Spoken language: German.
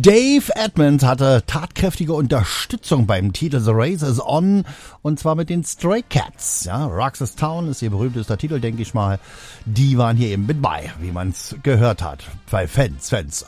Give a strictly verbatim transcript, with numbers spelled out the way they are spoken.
Dave Edmunds hatte tatkräftige Unterstützung beim Titel The Race is On, und zwar mit den Stray Cats. Ja, Roxas Town ist ihr berühmtester Titel, denke ich mal. Die waren hier eben mit bei, wie man es gehört hat. Bei Fans, Fans.